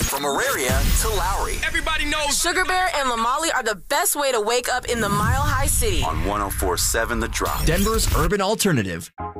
From Auraria to Lowry. Everybody knows Sugar Bear and Lamali are the best way to wake up in the Mile High City. On 104.7 The Drop. Denver's urban alternative.